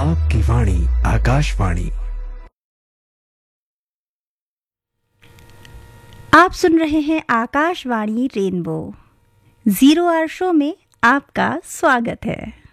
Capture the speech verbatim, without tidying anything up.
आपकी वाणी आकाशवाणी। आप सुन रहे हैं Akashvani rainbow. Zero hour show में आपका स्वागत है।